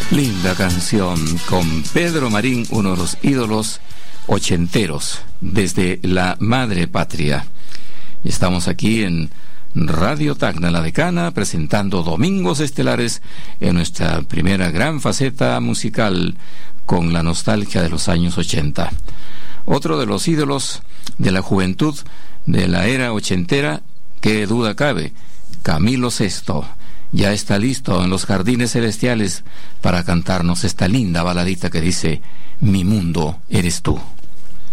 Linda canción con Pedro Marín, uno de los ídolos ochenteros desde la madre patria. Estamos aquí en Radio Tacna, La Decana, presentando Domingos Estelares en nuestra primera gran faceta musical con la nostalgia de los años 80. Otro de los ídolos de la juventud de la era ochentera, qué duda cabe, Camilo Sesto. Ya está listo en los jardines celestiales para cantarnos esta linda baladita que dice: Mi mundo eres tú.